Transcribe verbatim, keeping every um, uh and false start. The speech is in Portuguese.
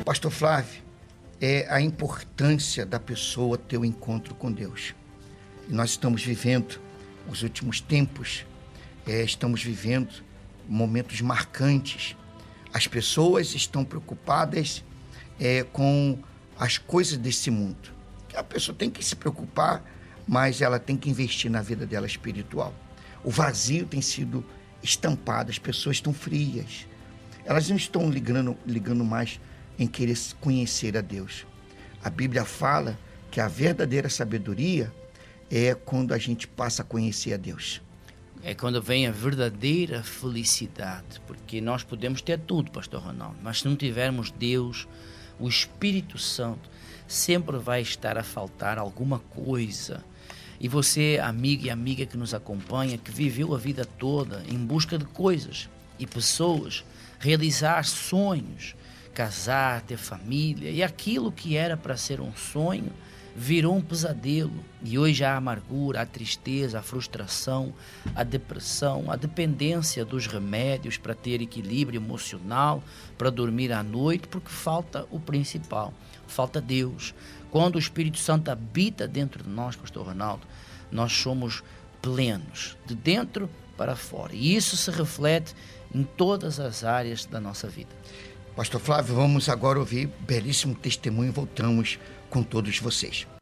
Pastor Flávio, é a importância da pessoa ter o um encontro com Deus. E nós estamos vivendo os últimos tempos, é, estamos vivendo momentos marcantes. As pessoas estão preocupadas é, com as coisas desse mundo. A pessoa tem que se preocupar, mas ela tem que investir na vida dela espiritual. O vazio tem sido estampado, as pessoas estão frias. Elas não estão ligando, ligando mais em querer conhecer a Deus. A Bíblia fala que a verdadeira sabedoria é quando a gente passa a conhecer a Deus. É quando vem a verdadeira felicidade, porque nós podemos ter tudo, pastor Ronaldo, mas se não tivermos Deus, o Espírito Santo, sempre vai estar a faltar alguma coisa. E você, amigo e amiga que nos acompanha, que viveu a vida toda em busca de coisas e pessoas, realizar sonhos, casar, ter família, e aquilo que era para ser um sonho virou um pesadelo. E hoje há a amargura, a tristeza, a frustração, a depressão, a dependência dos remédios para ter equilíbrio emocional, para dormir à noite, porque falta o principal, falta Deus. Quando o Espírito Santo habita dentro de nós, pastor Ronaldo, nós somos plenos, de dentro para fora. E isso se reflete em todas as áreas da nossa vida. Pastor Flávio, vamos agora ouvir belíssimo testemunho e voltamos com todos vocês.